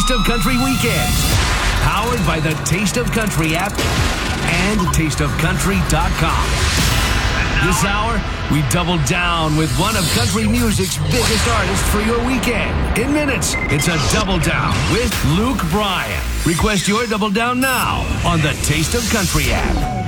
Taste of Country Weekends. Powered by the Taste of Country app and tasteofcountry.com. This hour, we double down with one of country music's biggest artists for your weekend. In minutes, it's a double down with Luke Bryan. Request your double down now on the Taste of Country app.